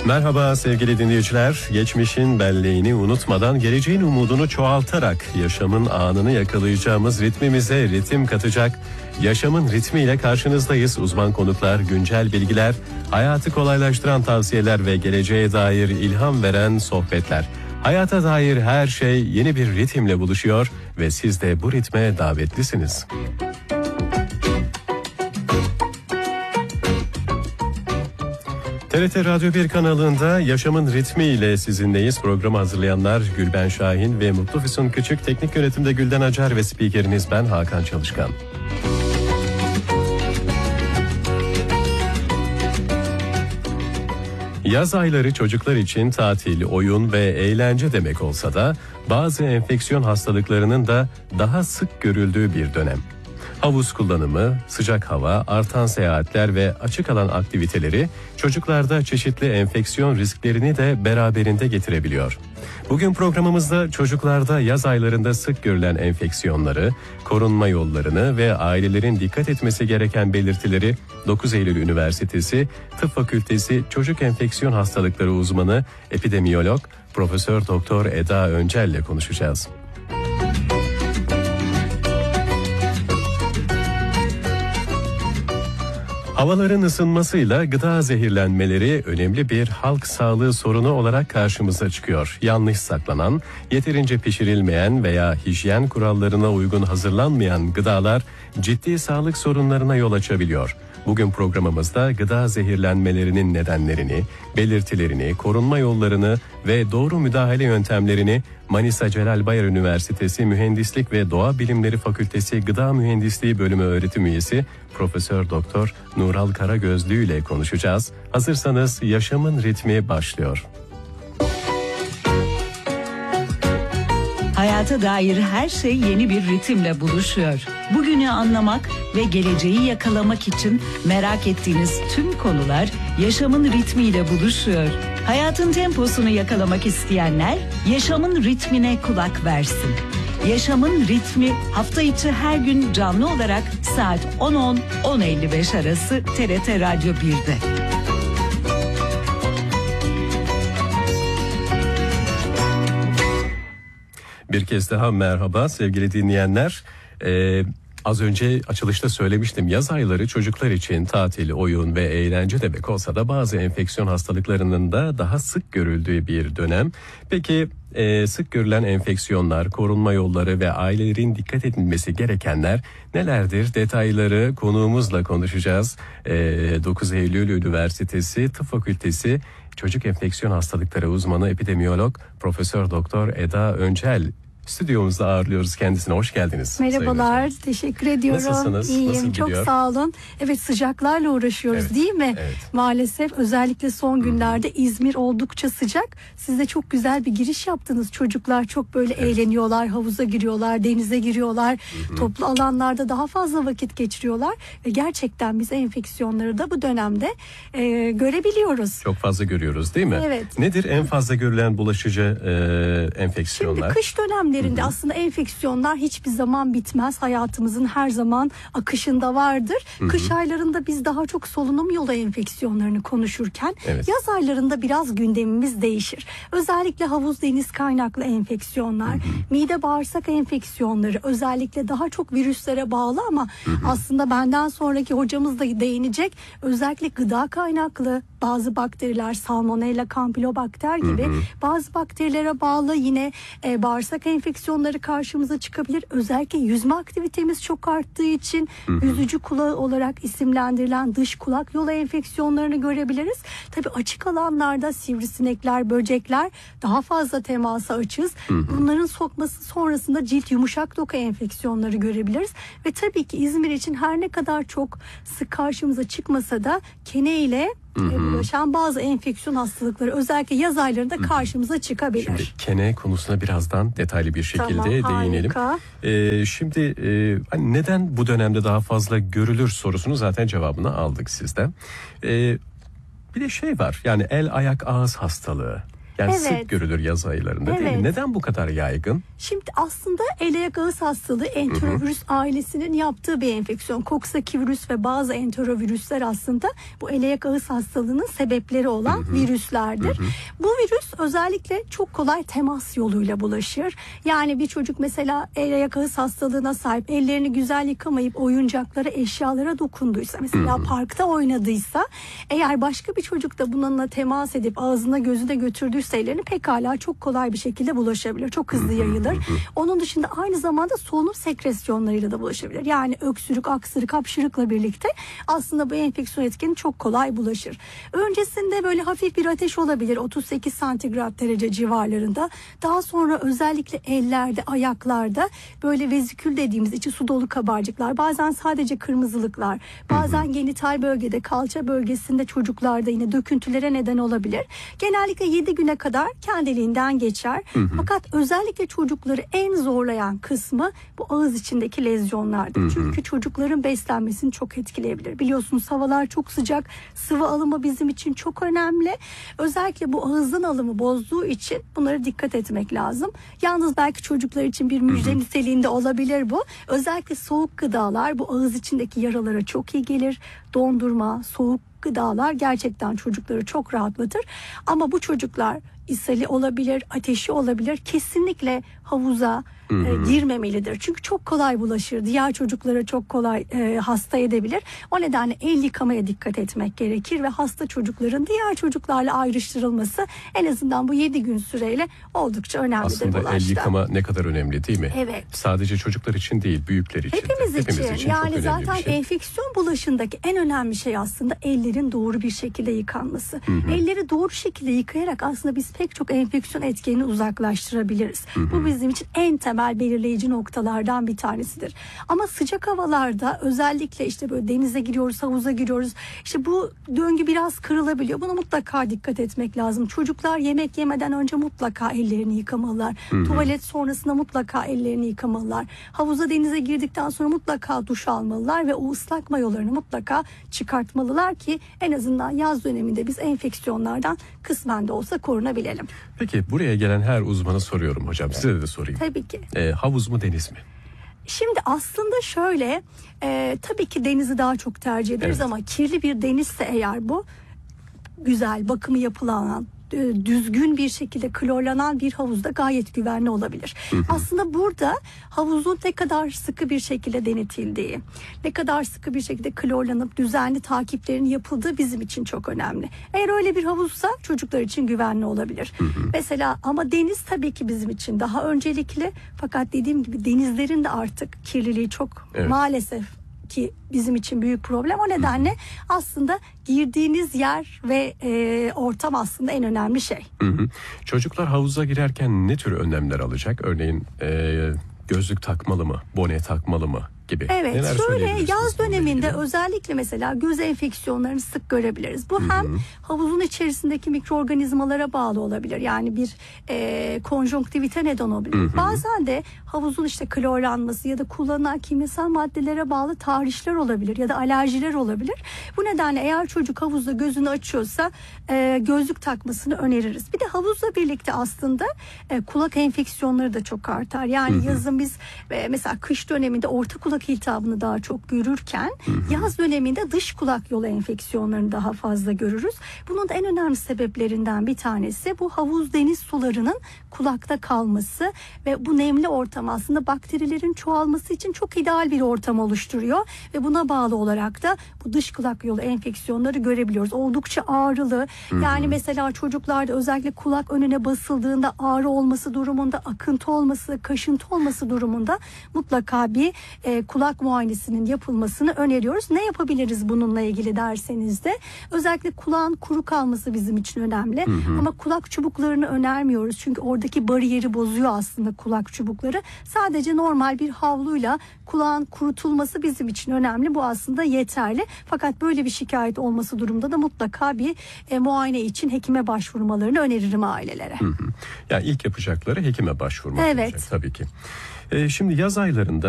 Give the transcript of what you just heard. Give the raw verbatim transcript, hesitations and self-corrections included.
Merhaba sevgili dinleyiciler. Geçmişin belleğini unutmadan geleceğin umudunu çoğaltarak yaşamın anını yakalayacağımız ritmimize ritim katacak Yaşamın Ritmiyle karşınızdayız. Uzman konuklar, güncel bilgiler, hayatı kolaylaştıran tavsiyeler ve geleceğe dair ilham veren sohbetler. Hayata dair her şey yeni bir ritimle buluşuyor ve siz de bu ritme davetlisiniz. T R T Radyo bir kanalında Yaşamın Ritmi ile sizinleyiz. Programı hazırlayanlar Gülben Şahin ve Mutlu Füsun Küçük. Teknik yönetimde Gülden Acar ve spikeriniz ben Hakan Çalışkan. Yaz ayları çocuklar için tatil, oyun ve eğlence demek olsa da bazı enfeksiyon hastalıklarının da daha sık görüldüğü bir dönem. Havuz kullanımı, sıcak hava, artan seyahatler ve açık alan aktiviteleri çocuklarda çeşitli enfeksiyon risklerini de beraberinde getirebiliyor. Bugün programımızda çocuklarda yaz aylarında sık görülen enfeksiyonları, korunma yollarını ve ailelerin dikkat etmesi gereken belirtileri dokuz Eylül Üniversitesi Tıp Fakültesi Çocuk Enfeksiyon Hastalıkları uzmanı epidemiyolog Profesör Doktor Eda Öncel ile konuşacağız. Havaların ısınmasıyla gıda zehirlenmeleri önemli bir halk sağlığı sorunu olarak karşımıza çıkıyor. Yanlış saklanan, yeterince pişirilmeyen veya hijyen kurallarına uygun hazırlanmayan gıdalar ciddi sağlık sorunlarına yol açabiliyor. Bugün programımızda gıda zehirlenmelerinin nedenlerini, belirtilerini, korunma yollarını ve doğru müdahale yöntemlerini Manisa Celal Bayar Üniversitesi Mühendislik ve Doğa Bilimleri Fakültesi Gıda Mühendisliği Bölümü öğretim üyesi Profesör Doktor Nural Karagözlü ile konuşacağız. Hazırsanız Yaşamın Ritmi başlıyor. Hayata dair her şey yeni bir ritimle buluşuyor. Bugünü anlamak ve geleceği yakalamak için merak ettiğiniz tüm konular yaşamın ritmiyle buluşuyor. Hayatın temposunu yakalamak isteyenler yaşamın ritmine kulak versin. Yaşamın Ritmi hafta içi her gün canlı olarak saat on on on elli beş arası T R T Radyo bir'de. Bir kez daha merhaba sevgili dinleyenler. Ee, az önce açılışta söylemiştim, yaz ayları çocuklar için tatil, oyun ve eğlence demek olsa da bazı enfeksiyon hastalıklarının da daha sık görüldüğü bir dönem. Peki e, sık görülen enfeksiyonlar, korunma yolları ve ailelerin dikkat edilmesi gerekenler nelerdir? Detayları konuğumuzla konuşacağız. E, dokuz Eylül Üniversitesi Tıp Fakültesi Çocuk Enfeksiyon Hastalıkları uzmanı epidemiyolog Profesör Doktor Eda Öncel stüdyomuzda ağırlıyoruz kendisine. Hoş geldiniz. Merhabalar, teşekkür ediyorum. Nasılsınız? İyiyim, Nasıl çok gidiyor? sağ olun. Evet, sıcaklarla uğraşıyoruz Evet, değil mi? evet. Maalesef özellikle son günlerde İzmir oldukça sıcak. Siz de çok güzel bir giriş yaptınız. Çocuklar çok böyle evet. eğleniyorlar, havuza giriyorlar, denize giriyorlar. Hı-hı. Toplu alanlarda daha fazla vakit geçiriyorlar. Ve gerçekten biz enfeksiyonları da bu dönemde e, görebiliyoruz. Çok fazla görüyoruz değil mi? Evet. Nedir en fazla görülen bulaşıcı e, enfeksiyonlar? Şimdi kış dönemlerinde Hı-hı. aslında enfeksiyonlar hiçbir zaman bitmez. Hayatımızın her zaman akışında vardır. Hı-hı. Kış aylarında biz daha çok solunum yolu enfeksiyonlarını konuşurken evet. yaz aylarında biraz gündemimiz değişir. Özellikle havuz deniz kaynaklı enfeksiyonlar, Hı-hı. mide bağırsak enfeksiyonları özellikle daha çok virüslere bağlı ama Hı-hı. aslında benden sonraki hocamız da değinecek. Özellikle gıda kaynaklı bazı bakteriler, salmonella, kampilobakter gibi Hı-hı. bazı bakterilere bağlı yine e, bağırsak enfeksiyonları karşımıza çıkabilir. Özellikle yüzme aktivitemiz çok arttığı için Hı-hı. yüzücü kulağı olarak isimlendirilen dış kulak yolu enfeksiyonlarını görebiliriz. Tabii açık alanlarda sivrisinekler, böcekler daha fazla temasa açığız. Hı-hı. Bunların sokması sonrasında cilt yumuşak doku enfeksiyonları görebiliriz. Ve tabii ki İzmir için her ne kadar çok sık karşımıza çıkmasa da kene ile Hı-hı. bulaşan bazı enfeksiyon hastalıkları özellikle yaz aylarında Hı-hı. karşımıza çıkabilir. Şimdi kene konusuna birazdan detaylı bir şekilde tamam, değinelim. Ee, şimdi e, hani neden bu dönemde daha fazla görülür sorusunu zaten cevabını aldık sizden. Ee, bir de şey var, yani el ayak ağız hastalığı. Yani Evet. sık görülür yaz aylarında değil Evet. mi? Neden bu kadar yaygın? Şimdi aslında el ayak ağız hastalığı enterovirüs ailesinin yaptığı bir enfeksiyon. Coxsackie virüs ve bazı enterovirüsler aslında bu el ayak ağız hastalığının sebepleri olan Hı hı. virüslerdir. Hı hı. Bu virüs özellikle çok kolay temas yoluyla bulaşır. Yani bir çocuk mesela el ayak ağız hastalığına sahip, ellerini güzel yıkamayıp oyuncaklara, eşyalara dokunduysa, mesela Hı hı. parkta oynadıysa, eğer başka bir çocuk da bununla temas edip ağzına gözüne götürdüyse ellerini, pekala çok kolay bir şekilde bulaşabilir. Çok hızlı yayılır. Onun dışında aynı zamanda solunum sekresyonlarıyla da bulaşabilir. Yani öksürük, aksırık, hapşırıkla birlikte aslında bu enfeksiyon etkeni çok kolay bulaşır. Öncesinde böyle hafif bir ateş olabilir, otuz sekiz santigrat derece civarlarında. Daha sonra özellikle ellerde, ayaklarda böyle vezikül dediğimiz içi su dolu kabarcıklar, bazen sadece kırmızılıklar, bazen genital bölgede, kalça bölgesinde çocuklarda yine döküntülere neden olabilir. Genellikle yedi güne kadar kendiliğinden geçer. Hı hı. Fakat özellikle çocukları en zorlayan kısmı bu ağız içindeki lezyonlardır. Hı hı. Çünkü çocukların beslenmesini çok etkileyebilir. Biliyorsunuz havalar çok sıcak. Sıvı alımı bizim için çok önemli. Özellikle bu ağızdan alımı bozduğu için bunlara dikkat etmek lazım. Yalnız belki çocuklar için bir müjde niteliğinde olabilir bu. Özellikle soğuk gıdalar bu ağız içindeki yaralara çok iyi gelir. Dondurma, soğuk gıdalar gerçekten çocukları çok rahatlatır. Ama bu çocuklar ishali olabilir, ateşi olabilir. Kesinlikle havuza Hı hı. e, girmemelidir. Çünkü çok kolay bulaşır. Diğer çocuklara çok kolay e, hasta edebilir. O nedenle el yıkamaya dikkat etmek gerekir ve hasta çocukların diğer çocuklarla ayrıştırılması en azından bu yedi gün süreyle oldukça önemlidir. Aslında bu el yaşta. yıkama ne kadar önemli değil mi? Evet. Sadece çocuklar için değil, büyükler için. de. Hepimiz için, Hepimiz için yani çok önemli zaten bir şey. enfeksiyon bulaşındaki en önemli şey aslında ellerin doğru bir şekilde yıkanması. Hı hı. Elleri doğru şekilde yıkayarak aslında biz pek çok enfeksiyon etkenini uzaklaştırabiliriz. Hı hı. Bu bizim için en temel belirleyici noktalardan bir tanesidir. Ama sıcak havalarda özellikle işte böyle denize giriyoruz, havuza giriyoruz. İşte bu döngü biraz kırılabiliyor. Buna mutlaka dikkat etmek lazım. Çocuklar yemek yemeden önce mutlaka ellerini yıkamalılar. Hı hı. Tuvalet sonrasında mutlaka ellerini yıkamalılar. Havuza, denize girdikten sonra mutlaka duş almalılar ve o ıslak mayolarını mutlaka çıkartmalılar ki en azından yaz döneminde biz enfeksiyonlardan kısmen de olsa korunabilelim. Peki buraya gelen her uzmana soruyorum hocam. Size de sorayım. Tabii ki. Ee, havuz mu deniz mi? Şimdi aslında şöyle, e, tabii ki denizi daha çok tercih ederiz, Evet. ama kirli bir denizse eğer, bu güzel bakımı yapılan, e, düzgün bir şekilde klorlanan bir havuzda gayet güvenli olabilir. Hı hı. Aslında burada havuzun ne kadar sıkı bir şekilde denetildiği, ne kadar sıkı bir şekilde klorlanıp düzenli takiplerin yapıldığı bizim için çok önemli. Eğer öyle bir havuzsa çocuklar için güvenli olabilir. Hı hı. Mesela ama deniz tabii ki bizim için daha öncelikli. Fakat dediğim gibi denizlerin de artık kirliliği çok, Evet. maalesef ki bizim için büyük problem. O nedenle aslında girdiğiniz yer ve e, ortam aslında en önemli şey. Hı hı. Çocuklar havuza girerken ne tür önlemler alacak? Örneğin e, gözlük takmalı mı? Bone takmalı mı? Gibi. Evet, Neler şöyle söyleyebilirsiniz yaz bununla döneminde ilgili? özellikle mesela göz enfeksiyonlarını sık görebiliriz. Bu Hı hı. hem havuzun içerisindeki mikroorganizmalara bağlı olabilir. Yani bir e, konjonktivite neden olabilir. Hı hı. Bazen de havuzun işte klorlanması ya da kullanılan kimyasal maddelere bağlı tahrişler olabilir ya da alerjiler olabilir. Bu nedenle eğer çocuk havuzda gözünü açıyorsa e, gözlük takmasını öneririz. Bir de havuzla birlikte aslında e, kulak enfeksiyonları da çok artar. Yani Hı hı. yazın biz e, mesela kış döneminde orta kulak iltihabını daha çok görürken Hı hı. yaz döneminde dış kulak yolu enfeksiyonlarını daha fazla görürüz. Bunun da en önemli sebeplerinden bir tanesi bu havuz deniz sularının kulakta kalması ve bu nemli ortam aslında bakterilerin çoğalması için çok ideal bir ortam oluşturuyor ve buna bağlı olarak da bu dış kulak yolu enfeksiyonları görebiliyoruz. Oldukça ağrılı. Hı hı. Yani mesela çocuklarda özellikle kulak önüne basıldığında ağrı olması durumunda, akıntı olması, kaşıntı olması durumunda mutlaka bir e, kulak muayenesinin yapılmasını öneriyoruz. Ne yapabiliriz bununla ilgili derseniz de özellikle kulağın kuru kalması bizim için önemli. Hı hı. Ama kulak çubuklarını önermiyoruz. Çünkü oradaki bariyeri bozuyor aslında kulak çubukları. Sadece normal bir havluyla kulağın kurutulması bizim için önemli. Bu aslında yeterli. Fakat böyle bir şikayet olması durumda da mutlaka bir e, muayene için hekime başvurmalarını öneririm ailelere. Hı hı. Yani ilk yapacakları hekime başvurmak Evet. olacak tabii ki. Ee, şimdi yaz aylarında